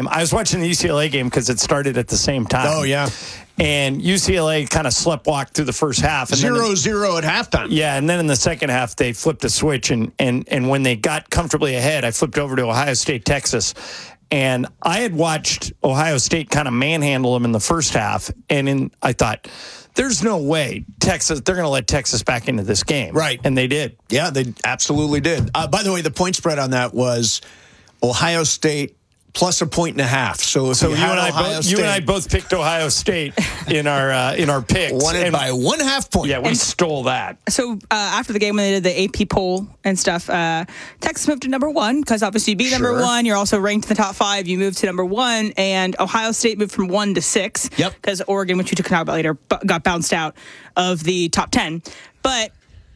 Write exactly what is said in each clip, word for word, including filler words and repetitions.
game. I was watching the U C L A game because it started at the same time. Oh, yeah. And U C L A kind of sleptwalked through the first half. And zero, then in, zero at halftime. Yeah, and then in the second half, they flipped a switch. And, and, and when they got comfortably ahead, I flipped over to Ohio State, Texas. And I had watched Ohio State kind of manhandle them in the first half. And in, I thought, there's no way Texas, they're going to let Texas back into this game. Right. And they did. Yeah, they absolutely did. Uh, by the way, the point spread on that was Ohio State plus a point and a half. So if so you, you, and I, both, you and I both picked Ohio State in our uh, in our picks. Won it and, by one half point. Yeah, we and, stole that. So uh, after the game, when they did the A P poll and stuff, uh, Texas moved to number one because obviously you beat Sure. number one. You're also ranked in the top five. You moved to number one, and Ohio State moved from one to six. Yep. Because Oregon, which we could talk about later, got bounced out of the top ten. But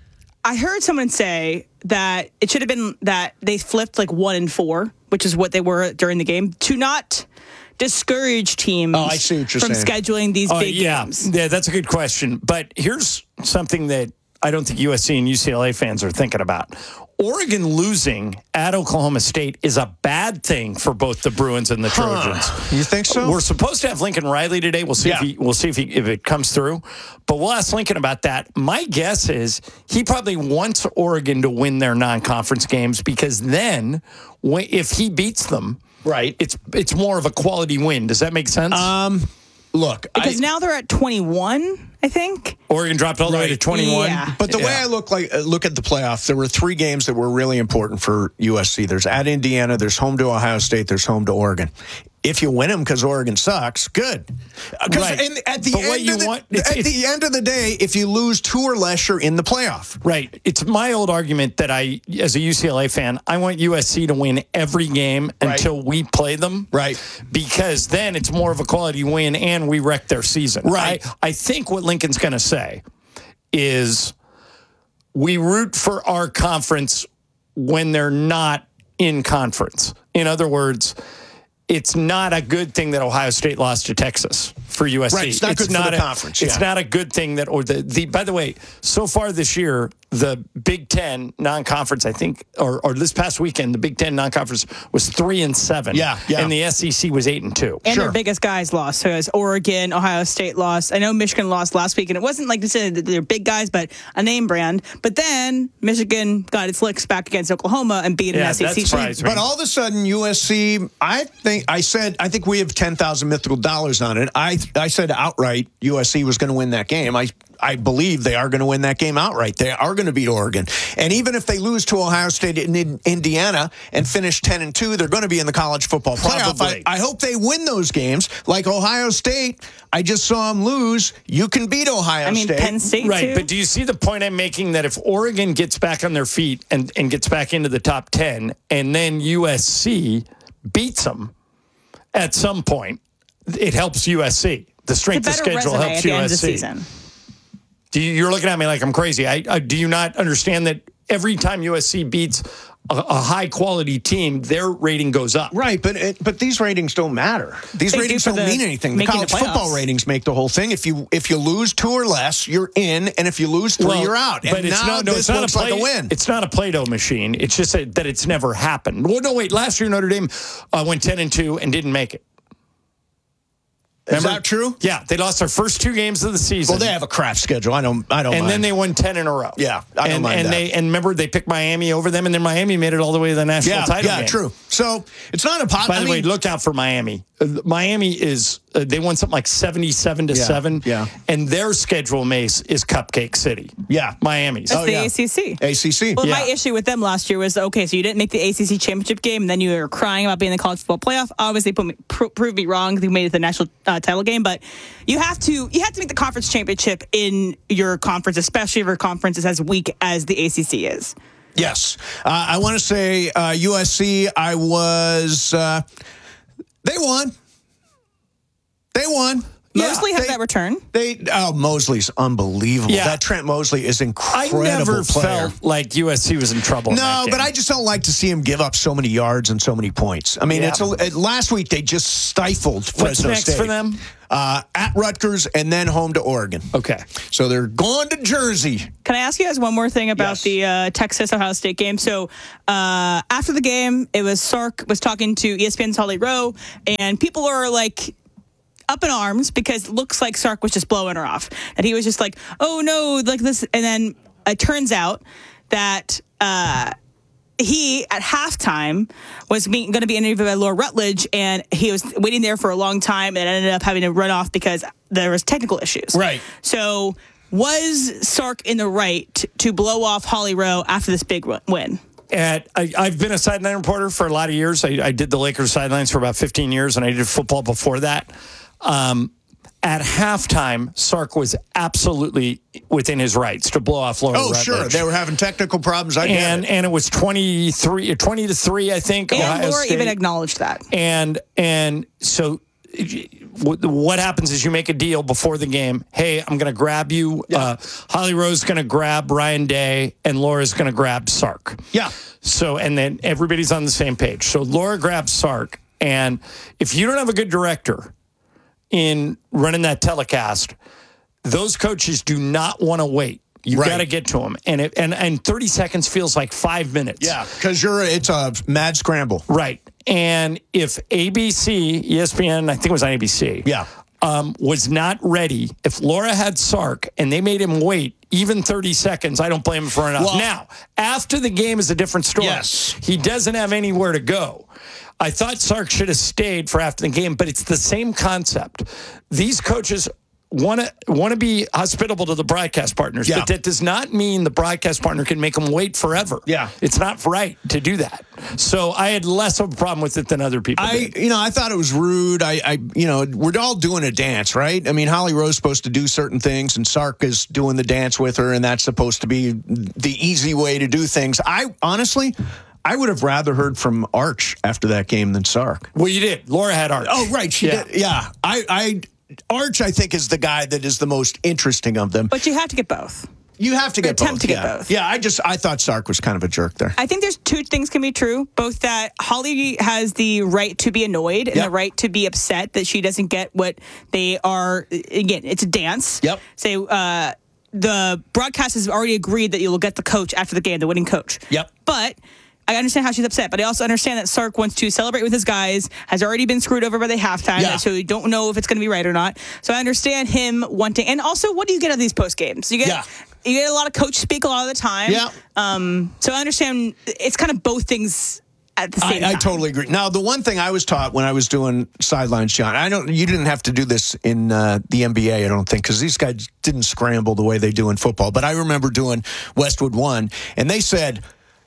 I heard someone say that it should have been that they flipped like one and four, which is what they were during the game, to not discourage teams oh, I see what you're from saying. scheduling these Oh, big yeah. games. Yeah, that's a good question. But here's something that I don't think U S C and U C L A fans are thinking about. Oregon losing at Oklahoma State is a bad thing for both the Bruins and the Trojans. Huh. You think so? We're supposed to have Lincoln Riley today. We'll see Yeah. if he, we'll see if he, if it comes through. But we'll ask Lincoln about that. My guess is he probably wants Oregon to win their non-conference games because then, when, if he beats them, right, it's it's more of a quality win. Does that make sense? Um, look, Because I, now they're at twenty-one, I think. Oregon dropped all the way Right. to twenty-one. Yeah. But the Yeah. way I look like uh, look at the playoff, there were three games that were really important for U S C. There's at Indiana, there's home to Ohio State, there's home to Oregon. If you win them because Oregon sucks, good. Because Right. at the But what end you of the, want- it's- at it's- the end of the day, if you lose two or less, you're in the playoff. Right. It's my old argument that I, as a U C L A fan, I want U S C to win every game Right. until we play them. Right. Because then it's more of a quality win and we wreck their season. Right. I, I think what Lincoln's going to say is we root for our conference when they're not in conference. In other words, it's not a good thing that Ohio State lost to Texas for U S C. Right, it's not good for the a, conference, It's yeah. not a good thing that, or the, the, by the way, so far this year, the Big Ten non-conference, I think, or, or this past weekend, the Big Ten non-conference was three and seven. Yeah, yeah. And the S E C was eight and two. And Sure. their biggest guys lost. So it was Oregon, Ohio State lost. I know Michigan lost last week, and it wasn't like necessarily that they're big guys, but a name brand. But then Michigan got its licks back against Oklahoma and beat an Yeah, S E C that team. surprised me. But all of a sudden, U S C, I think I said, I think we have ten thousand mythical dollars on it. I I said outright U S C was going to win that game. I I believe they are going to win that game outright. They are going to beat Oregon. And even if they lose to Ohio State in in Indiana and finish ten and two, they're going to be in the college football playoff. Probably. I, I hope they win those games. Like Ohio State, I just saw them lose. You can beat Ohio I mean, State. Penn State, Right, too. but do you see the point I'm making that if Oregon gets back on their feet and, and gets back into the top ten and then U S C beats them at some point, it helps U S C. The It's a strength of better schedule resume helps at the end of the U S C. season. Do you, you're looking at me like I'm crazy. I, I, do you not understand that every time U S C beats a, a high-quality team, their rating goes up? Right, but it, but these ratings don't matter. These They do ratings for don't the mean anything. The making college the football playoffs. ratings make the whole thing. If you if you lose two or less, you're in, and if you lose three, Well, you're out. And But it's now not, no, this it's not looks a play, like a win. It's not a Play-Doh machine. It's just a, that it's never happened. Well, no, wait. Last year Notre Dame uh, went ten and two and didn't make it. Is Remember? that true? Yeah, they lost their first two games of the season. Well, they have a crap schedule. I don't. I don't. and mind. then they won ten in a row. Yeah, I don't and, mind and that. they and remember they picked Miami over them, and then Miami made it all the way to the national Yeah, title yeah, game. true. So it's not a pot. By I the mean, way, look out for Miami. Uh, Miami is uh, they won something like seventy-seven to Yeah, seven. yeah. and their schedule, Mace, is Cupcake City. Yeah. Miami's. That's Oh, the yeah. A C C. A C C. Well, my Yeah. issue with them last year was, okay, so you didn't make the A C C championship game, and then you were crying about being in the college football playoff. Obviously, put me, pro- proved me wrong. They made it the national uh, title game, but you have to you have to make the conference championship in your conference, especially if your conference is as weak as the A C C is. Yes, uh, I want to say uh, U S C. I was. Uh, they won. They won. Mosley Yeah, had they- that return. They oh Mosley's unbelievable. Yeah. That Trent Mosley is I incredible never player. felt like U S C was in trouble. in No, that but game. I just don't like to see him give up so many yards and so many points. I mean, Yeah. it's a, it, last week they just stifled Fresno What's next State. for them? Uh, at Rutgers and then home to Oregon. Okay. So they're going to Jersey. Can I ask you guys one more thing about Yes. the uh, Texas Ohio State game? So uh, after the game, it was Sark was talking to E S P N's Holly Rowe, and people are like up in arms because it looks like Sark was just blowing her off, and he was just like, "Oh no!" Like this, and then it turns out that. Uh, He, at halftime, was going to be interviewed by Laura Rutledge, and he was waiting there for a long time and ended up having to run off because there was technical issues. Right. So was Sark in the right t- to blow off Holly Rowe after this big ru- win? At, I, I've been a sideline reporter for a lot of years. I, I did the Lakers sidelines for about fifteen years, and I did football before that. Um, at halftime, Sark was absolutely within his rights to blow off Laura Oh, Rutledge. sure. They were having technical problems. I get and it. and it was twenty-three, twenty to three, I think. And Ohio Laura State. even acknowledged that. And and so what happens is you make a deal before the game. Hey, I'm going to grab you. Yeah. Uh, Holly Rowe's going to grab Ryan Day, and Laura's going to grab Sark. Yeah. So, and then everybody's on the same page. So Laura grabs Sark, and if you don't have a good director in running that telecast, those coaches do not want to wait. You Right. got to get to them, and it, and and thirty seconds feels like five minutes. Yeah, because you're it's a mad scramble. Right. And if A B C, E S P N, I think it was on A B C, Yeah. um, was not ready, if Laura had Sark and they made him wait even thirty seconds, I don't blame him for enough. Well- Now, after the game is a different story. Yes. He doesn't have anywhere to go. I thought Sark should have stayed for after the game, but it's the same concept. These coaches want to want to be hospitable to the broadcast partners, Yeah. but that does not mean the broadcast partner can make them wait forever. Yeah. It's not right to do that. So I had less of a problem with it than other people I, did. you know, I thought it was rude. I, I, you know, we're all doing a dance, right? I mean, Holly Rowe's supposed to do certain things, and Sark is doing the dance with her, and that's supposed to be the easy way to do things. I honestly, I would have rather heard from Arch after that game than Sark. Well, you did. Laura had Arch. Oh, right, she Yeah. did. Yeah, I, I, Arch, I think, is the guy that is the most interesting of them. But you have to get both. You have to get attempt both. to get yeah. both. Yeah, I just I thought Sark was kind of a jerk there. I think there's two things can be true. Both that Holly has the right to be annoyed and Yep. the right to be upset that she doesn't get what they are. Again, it's a dance. Yep. Say, uh, the broadcast has already agreed that you will get the coach after the game, the winning coach. Yep. But I understand how she's upset, but I also understand that Sark wants to celebrate with his guys, has already been screwed over by the halftime, Yeah. so you don't know if it's going to be right or not. So I understand him wanting, and also, what do you get out of these post games? You get Yeah. you get a lot of coach speak a lot of the time. Yeah. Um. So I understand it's kind of both things at the same I, I time. totally agree. Now, the one thing I was taught when I was doing sidelines, John, I don't. You didn't have to do this in uh, the N B A, I don't think, because these guys didn't scramble the way they do in football. But I remember doing Westwood One, and they said,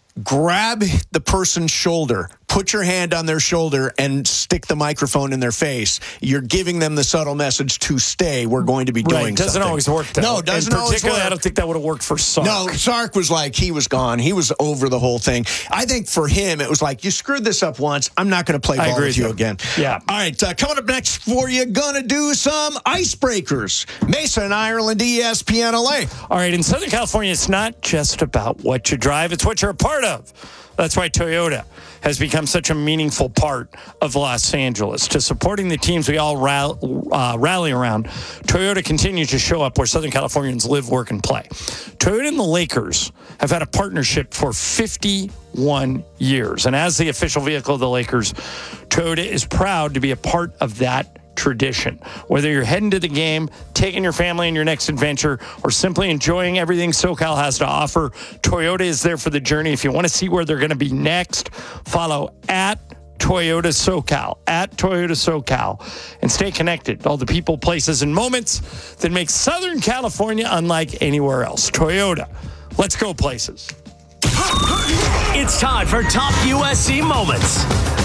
grab the person's shoulder, put your hand on their shoulder, and stick the microphone in their face. You're giving them the subtle message to stay. We're going to be doing Right. Doesn't something. always work, though. No, it doesn't and always particularly, work. I don't think that would have worked for Sark. No, Sark was like, he was gone. He was over the whole thing. I think for him, it was like, you screwed this up once. I'm not going to play I ball agree with with you you. again. Yeah. All right, uh, coming up next for you, going to do some icebreakers. Mesa and Ireland, E S P N L A. All right, in Southern California, it's not just about what you drive, it's what you're a part of. That's why Toyota has become such a meaningful part of Los Angeles. To supporting the teams we all rally, uh, rally around, Toyota continues to show up where Southern Californians live, work, and play. Toyota and the Lakers have had a partnership for fifty-one years. And as the official vehicle of the Lakers, Toyota is proud to be a part of that tradition. Whether you're heading to the game, taking your family on your next adventure, or simply enjoying everything SoCal has to offer, Toyota is there for the journey. If you want to see where they're going to be next, follow at Toyota SoCal, at Toyota SoCal, and stay connected to all the people, places, and moments that make Southern California unlike anywhere else. Toyota, let's go places. It's time for Top U S C Moments.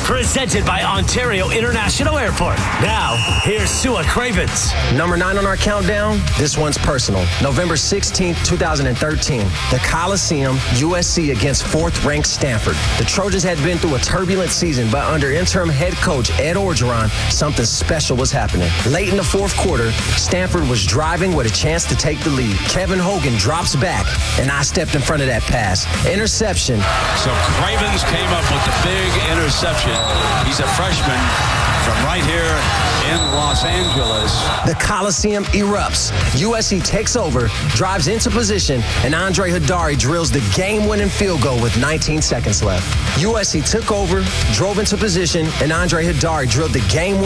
Presented by Ontario International Airport. Now, here's Sua Cravens. Number nine on our countdown, this one's personal. November sixteenth, twenty thirteen, the Coliseum, U S C against fourth-ranked Stanford. The Trojans had been through a turbulent season, but under interim head coach Ed Orgeron, something special was happening. Late in the fourth quarter, Stanford was driving with a chance to take the lead. Kevin Hogan drops back, and I stepped in front of that pass. Interception. So Cravens came up with the big interception. He's a freshman from right here in Los Angeles. The Coliseum erupts. U S C takes over, drives into position, and Andre Haddari drills the game-winning field goal with nineteen seconds left. U S C took over, drove into position, and Andre Haddari drilled the game-winning